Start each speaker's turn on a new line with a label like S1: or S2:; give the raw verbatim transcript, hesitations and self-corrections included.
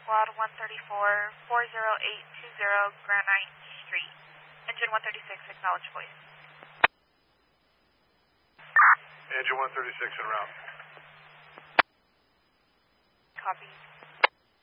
S1: Squad one thirty-four, four zero eight two zero Granite Street. Engine one thirty-six, acknowledge voice.
S2: Engine one thirty-six en route.
S1: Copy.